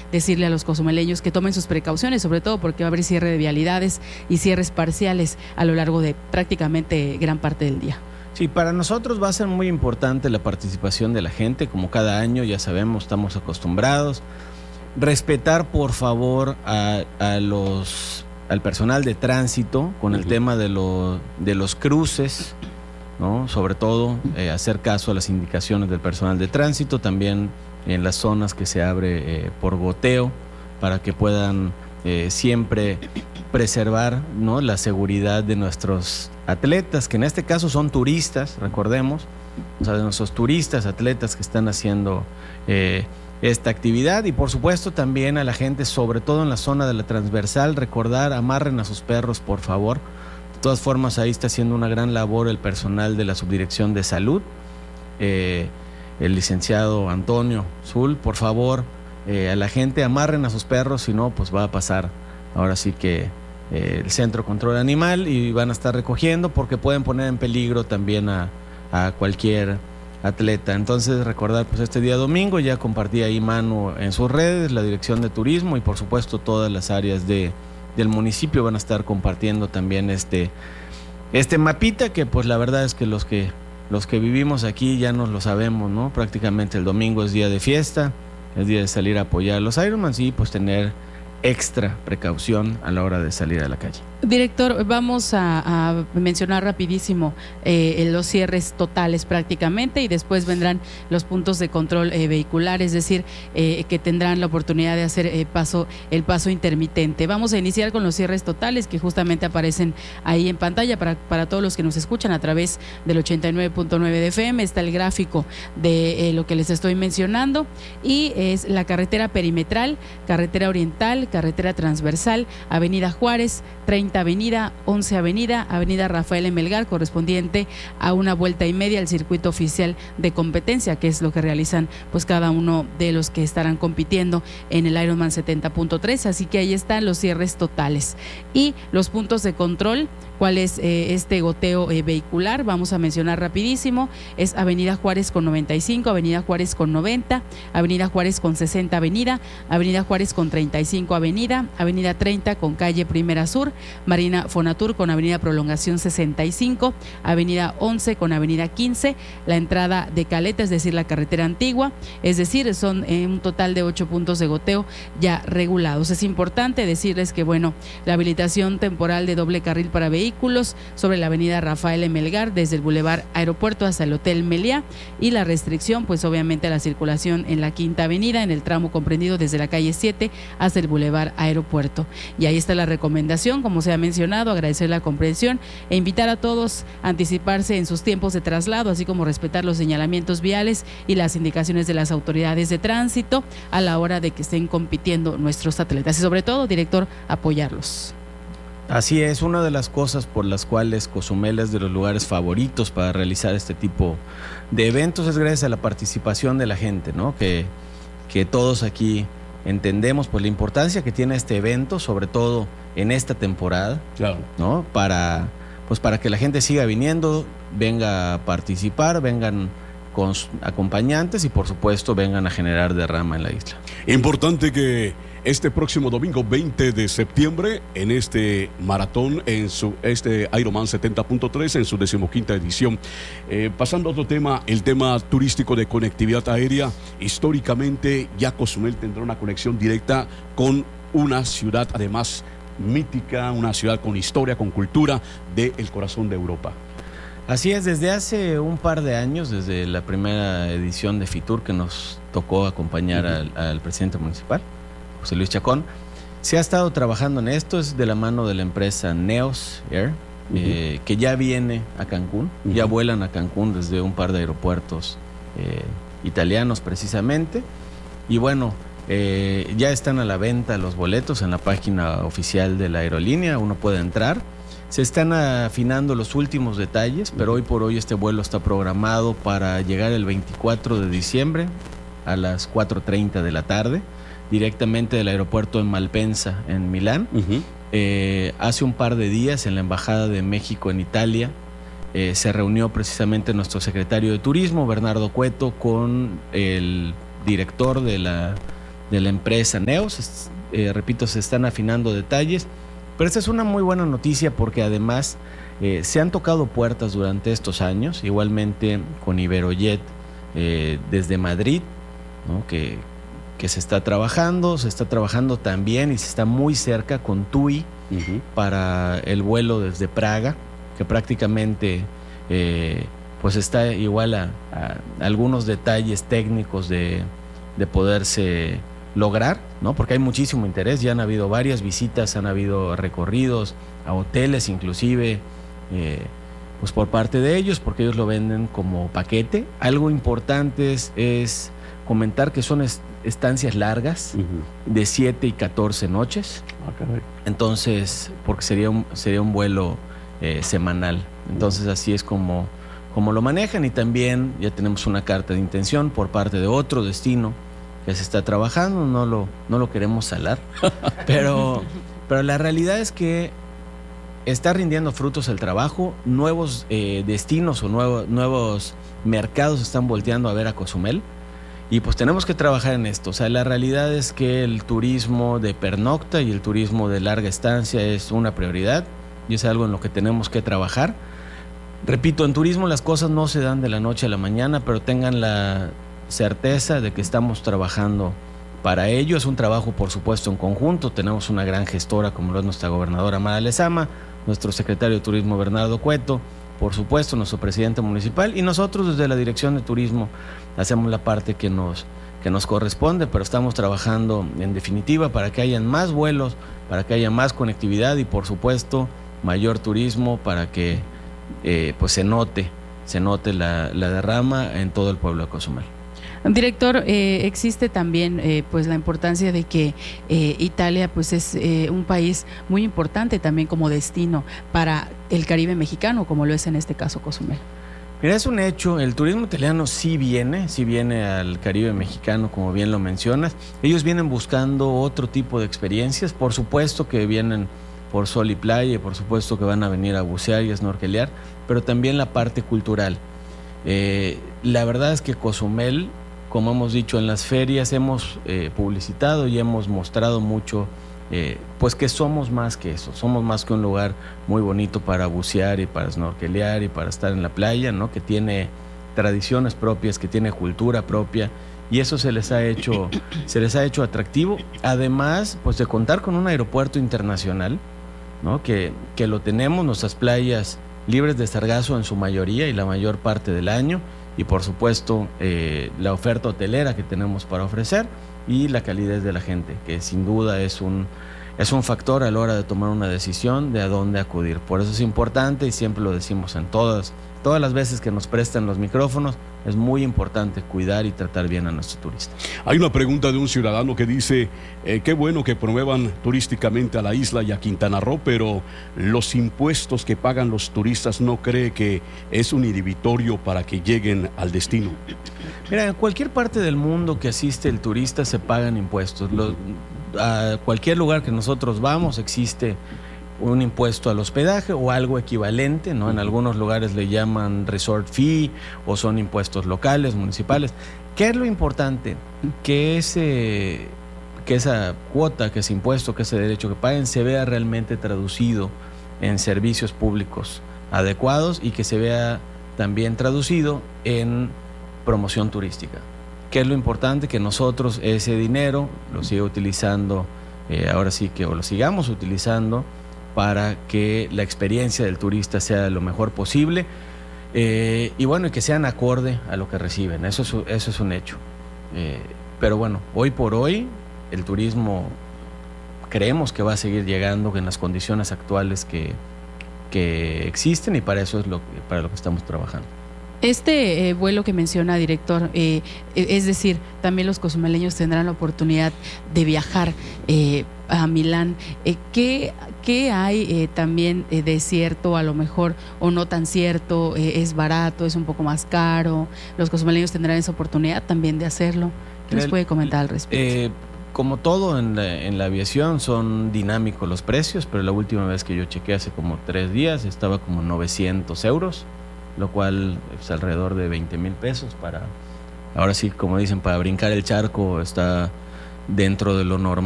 decirle a los cozumeleños que tomen sus precauciones, sobre todo porque va a haber cierre de vialidades y cierres parciales a lo largo de prácticamente gran parte del día. Sí, para nosotros va a ser muy importante la participación de la gente, como cada año, ya sabemos, estamos acostumbrados. Respetar, por favor, al personal de tránsito con el tema de los cruces, ¿no? Sobre todo, hacer caso a las indicaciones del personal de tránsito, también en las zonas que se abre por goteo, para que puedan siempre preservar, ¿no?, la seguridad de nuestros atletas, que en este caso son turistas, recordemos, o sea, de nuestros turistas, atletas que están haciendo esta actividad. Y por supuesto también a la gente, sobre todo en la zona de la transversal, recordar, amarren a sus perros, por favor. De todas formas, ahí está haciendo una gran labor el personal de la Subdirección de Salud, el licenciado Antonio Zul. Por favor, a la gente, amarren a sus perros, si no, pues va a pasar ahora sí que el Centro Control Animal y van a estar recogiendo, porque pueden poner en peligro también a cualquier atleta. Entonces, recordar, pues este día domingo ya compartí ahí Manu en sus redes, la Dirección de Turismo y por supuesto todas las áreas del municipio van a estar compartiendo también este mapita, que pues la verdad es que los que vivimos aquí ya nos lo sabemos, ¿no? Prácticamente el domingo es día de fiesta, es día de salir a apoyar a los Ironmans y pues tener extra precaución a la hora de salir a la calle. Director, vamos a mencionar rapidísimo los cierres totales prácticamente y después vendrán los puntos de control vehicular, es decir, que tendrán la oportunidad de hacer el paso intermitente. Vamos a iniciar con los cierres totales que justamente aparecen ahí en pantalla para todos los que nos escuchan a través del 89.9 de FM. Está el gráfico de lo que les estoy mencionando y es la carretera perimetral, carretera oriental, carretera transversal, Avenida Juárez, 30 Avenida, 11 Avenida, Avenida Rafael M. Melgar, correspondiente a una vuelta y media al circuito oficial de competencia, que es lo que realizan pues cada uno de los que estarán compitiendo en el Ironman 70.3, así que ahí están los cierres totales. Y los puntos de control, ¿cuál es este goteo vehicular? Vamos a mencionar rapidísimo, es Avenida Juárez con 95, Avenida Juárez con 90, Avenida Juárez con 60 Avenida, Avenida Juárez con 35 Avenida, Avenida 30 con calle Primera Sur, Marina Fonatur con Avenida Prolongación 65, Avenida 11 con Avenida 15, la entrada de Caleta, es decir, la carretera antigua, es decir, son un total de 8 puntos de goteo ya regulados. Es importante decirles que, bueno, la habilitación temporal de doble carril para vehículos sobre la Avenida Rafael M. Melgar, desde el Boulevard Aeropuerto hasta el Hotel Meliá, y la restricción, pues obviamente a la circulación en la Quinta Avenida, en el tramo comprendido desde la calle 7 hasta el Boulevard Aeropuerto. Y ahí está la recomendación, como se ha mencionado, agradecer la comprensión e invitar a todos a anticiparse en sus tiempos de traslado, así como respetar los señalamientos viales y las indicaciones de las autoridades de tránsito a la hora de que estén compitiendo nuestros atletas y sobre todo, director, apoyarlos. Así es, una de las cosas por las cuales Cozumel es de los lugares favoritos para realizar este tipo de eventos es gracias a la participación de la gente, ¿no? Que todos aquí entendemos pues la importancia que tiene este evento, sobre todo en esta temporada, claro, ¿no? Para que la gente siga viniendo, venga a participar, vengan con acompañantes y por supuesto vengan a generar derrama en la isla. Importante que este próximo domingo 20 de septiembre en este maratón, en este Ironman 70.3 en su 15ª edición. Pasando a otro tema, el tema turístico de conectividad aérea. Históricamente ya Cozumel tendrá una conexión directa con una ciudad además mítica, una ciudad con historia, con cultura del corazón de Europa. Así es, desde hace un par de años, desde la primera edición de Fitur que nos tocó acompañar al presidente municipal, José Luis Chacón, se ha estado trabajando en esto, es de la mano de la empresa Neos Air, que ya viene a Cancún, ya vuelan a Cancún desde un par de aeropuertos italianos precisamente, y bueno, ya están a la venta los boletos en la página oficial de la aerolínea, uno puede entrar. Se están afinando los últimos detalles, pero hoy por hoy este vuelo está programado para llegar el 24 de diciembre a las 4:30 de la tarde, directamente del aeropuerto de Malpensa, en Milán. Hace un par de días en la Embajada de México en Italia se reunió precisamente nuestro secretario de Turismo, Bernardo Cueto, con el director de de la empresa Neos. Repito, se están afinando detalles, pero esta es una muy buena noticia porque además se han tocado puertas durante estos años, igualmente con Iberojet desde Madrid, ¿no? que se está trabajando también y se está muy cerca con TUI para el vuelo desde Praga, que prácticamente pues está igual a algunos detalles técnicos de poderse lograr, ¿no? Porque hay muchísimo interés, ya han habido varias visitas, han habido recorridos a hoteles inclusive, pues por parte de ellos, porque ellos lo venden como paquete. Algo importante es comentar que son estancias largas, de 7 y 14 noches. Entonces, porque sería un vuelo semanal. Entonces así es como lo manejan, y también ya tenemos una carta de intención por parte de otro destino que se está trabajando. No lo queremos salar, pero la realidad es que está rindiendo frutos el trabajo. Nuevos destinos o nuevos mercados están volteando a ver a Cozumel, y pues tenemos que trabajar en esto. O sea, la realidad es que el turismo de pernocta y el turismo de larga estancia es una prioridad y es algo en lo que tenemos que trabajar. Repito, en turismo las cosas no se dan de la noche a la mañana, pero tengan la certeza de que estamos trabajando para ello. Es un trabajo, por supuesto, en conjunto. Tenemos una gran gestora como lo es nuestra gobernadora Mara Lezama, nuestro secretario de Turismo Bernardo Cueto, por supuesto nuestro presidente municipal, y nosotros desde la Dirección de Turismo hacemos la parte que nos corresponde, pero estamos trabajando en definitiva para que hayan más vuelos, para que haya más conectividad y por supuesto mayor turismo, para que pues se note la derrama en todo el pueblo de Cozumel. Director, existe también pues la importancia de que Italia pues es un país muy importante también como destino para el Caribe mexicano, como lo es en este caso Cozumel. Mira, es un hecho, el turismo italiano sí viene al Caribe mexicano, como bien lo mencionas. Ellos vienen buscando otro tipo de experiencias, por supuesto que vienen por sol y playa, y por supuesto que van a venir a bucear y a snorkelear, pero también la parte cultural. La verdad es que Cozumel, como hemos dicho en las ferias, hemos publicitado y hemos mostrado mucho, pues que somos más que eso, somos más que un lugar muy bonito para bucear y para snorkelear y para estar en la playa, ¿no? Que tiene tradiciones propias, que tiene cultura propia, y eso se les ha hecho atractivo, además pues de contar con un aeropuerto internacional, ¿no? Que lo tenemos, nuestras playas libres de sargazo en su mayoría y la mayor parte del año, y por supuesto la oferta hotelera que tenemos para ofrecer y la calidez de la gente, que sin duda es un factor a la hora de tomar una decisión de a dónde acudir. Por eso es importante, y siempre lo decimos en todas las veces que nos prestan los micrófonos, es muy importante cuidar y tratar bien a nuestro turista. Hay una pregunta de un ciudadano que dice, qué bueno que promuevan turísticamente a la isla y a Quintana Roo, pero los impuestos que pagan los turistas, ¿no cree que es un inhibitorio para que lleguen al destino? Mira, en cualquier parte del mundo que asiste el turista se pagan impuestos. A cualquier lugar que nosotros vamos existe un impuesto al hospedaje o algo equivalente, ¿no? En algunos lugares le llaman resort fee o son impuestos locales, municipales. ¿Qué es lo importante? Que esa cuota, que ese impuesto, que ese derecho que paguen se vea realmente traducido en servicios públicos adecuados y que se vea también traducido en promoción turística. ¿Qué es lo importante? Que nosotros ese dinero lo siga utilizando, ahora sí que o lo sigamos utilizando para que la experiencia del turista sea lo mejor posible, y bueno, y que sean acorde a lo que reciben. Eso es un hecho. Pero bueno, hoy por hoy el turismo creemos que va a seguir llegando en las condiciones actuales que existen, y para eso es para lo que estamos trabajando. Este vuelo que menciona, director, es decir, también los cozumeleños tendrán la oportunidad de viajar a Milán. ¿Qué hay también de cierto, a lo mejor, o no tan cierto? ¿Es barato? ¿Es un poco más caro? ¿Los cozumeleños tendrán esa oportunidad también de hacerlo? ¿Qué nos puede comentar al respecto? Como todo en la aviación, son dinámicos los precios, pero la última vez que yo chequeé hace como 3 días estaba como 900 euros, lo cual es alrededor de 20,000 pesos para, ahora sí, como dicen, para brincar el charco está dentro de lo normal.